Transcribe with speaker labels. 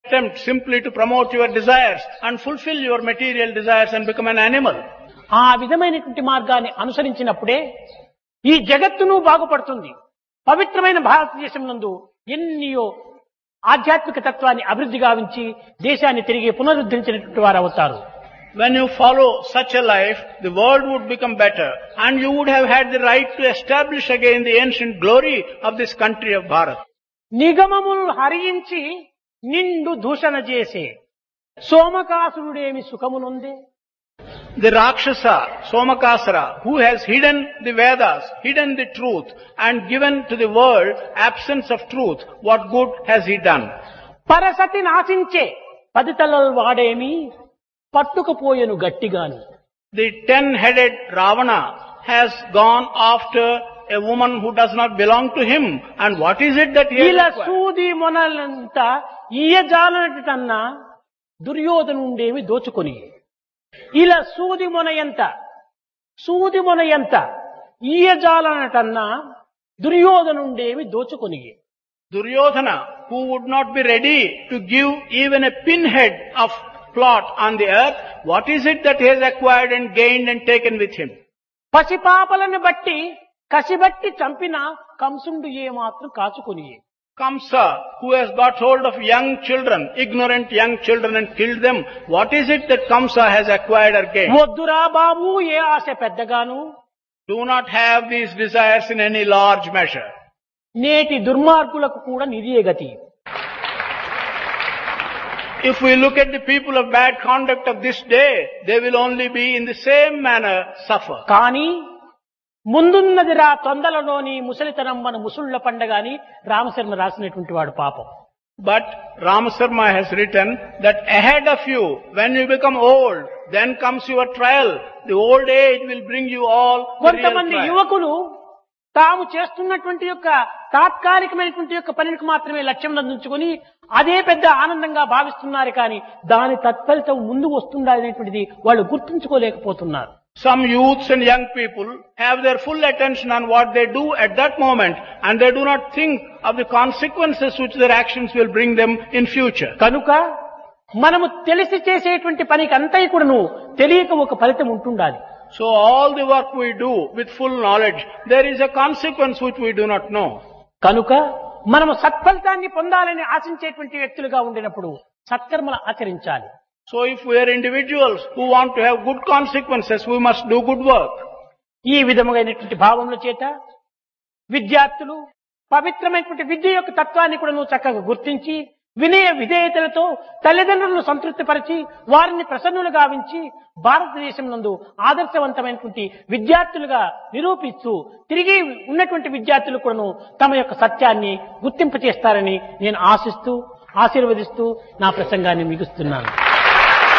Speaker 1: attempt simply to promote your desires and fulfill your material desires and become an animal.
Speaker 2: ఆ విధమైనటువంటి మార్గాన్ని అనుసరించినప్పుడే ఈ జగత్తును బాగుపడుతుంది. పవిత్రమైన భారతదేశం నందు ఎన్నో ఆధ్యాత్మిక తత్వాన్ని అభివృద్ధి గావించి దేశాన్ని తిరిగి పునరుద్ధరించినటువంటి వారు అవుతారు.
Speaker 1: When you follow such a life, the world would become better and you would have had the right to establish again the ancient glory of this country of Bharat.
Speaker 2: నిగమములు హరించి నిండు దూషణ చేసే సోమకాసురుడేమి సుఖమునుందే.
Speaker 1: The Rakshasa, Somakasara, who has hidden the Vedas, hidden the truth and given to the world absence of truth, what good has he done?
Speaker 2: పరసతి నాశించే పదితలలు వాడేమి పట్టుకుపోయెను గట్టిగాను.
Speaker 1: The 10-headed Ravana has gone after a woman who does not belong to him. And what is it that he has
Speaker 2: ఇలా
Speaker 1: acquired?
Speaker 2: సూది మొనలంతా ఈయజాలనటన్నా దుర్యోధనుండేమి దోచుకొని. ఇలా సూది మొన ఎంత ఈయజాలనటన్నా దుర్యోధనుండేమి దోచుకొని.
Speaker 1: Duryodhana, who would not be ready to give even a pinhead of plot on the earth, what is it that he has acquired and gained and taken with him?
Speaker 2: పసిపాపలను బట్టి కసిబట్టి చంపిన కంసుండు ఏమాత్రం కాచుకొని.
Speaker 1: Kamsa, who has got hold of young children, ignorant young children and killed them, what is it that Kamsa has acquired or gained?
Speaker 2: వద్దురా బాబు ఏ ఆశ పెద్దగాను.
Speaker 1: Do not have these desires in any large measure.
Speaker 2: నేటి దుర్మార్గులకు కూడా నిదియే గతి.
Speaker 1: If we look at the people of bad conduct of this day, they will only be in the same manner suffer.
Speaker 2: కానీ ముందున్నదిరా తొందరలోని ముసలితనం మన ముసుళ్ల పండగని రామశర్మ రాసినటువంటి వాడు పాపం.
Speaker 1: But Ramasarma has written that ahead of you, when you become old, then comes your trial. The old age will bring you all the real
Speaker 2: కొంతమంది
Speaker 1: trial.
Speaker 2: యువకులు తాము చేస్తున్నటువంటి యొక్క తాత్కాలికమైనటువంటి యొక్క పనికి మాత్రమే లక్ష్యం నందుకుని అదే పెద్ద ఆనందంగా భావిస్తున్నారు. కానీ దాని తత్ఫలితం ముందు వస్తుందనేటువంటిది వాళ్ళు గుర్తుంచుకోలేకపోతున్నారు.
Speaker 1: Some youths and young people have their full attention on what they do at that moment and they do not think of the consequences which their actions will bring them in future.
Speaker 2: కనుక మనము తెలిసి చేసేటువంటి పనికి అంతా కూడాను తెలియక ఒక ఫలితం ఉంటుండాలి.
Speaker 1: So all the work we do with full knowledge, there is a consequence which we do not know.
Speaker 2: కనుక మనము సత్ఫలితాన్ని పొందాలని ఆశించేటువంటి వ్యక్తులుగా ఉండినప్పుడు సత్కర్మలు ఆచరించాలి.
Speaker 1: So if we are individuals who want to have good consequences, we must do good work.
Speaker 2: ఈ విధమైనటువంటి భావముల చేత విద్యార్థులు పవిత్రమైనటువంటి విద్య యొక్క తత్వాన్ని కూడా నువ్వు చక్కగా గుర్తించి వినయ విధేయతలతో తల్లిదండ్రులను సంతృప్తిపరిచి వారిని ప్రసన్నులు గావించి భారతదేశం నందు ఆదర్శవంతమైనటువంటి విద్యార్థులుగా నిరూపిస్తూ తిరిగి ఉన్నటువంటి విద్యార్థులు కూడాను తమ యొక్క సత్యాన్ని గుర్తింపచేస్తారని నేను ఆశిస్తూ ఆశీర్వదిస్తూ నా ప్రసంగాన్ని ముగిస్తున్నాను.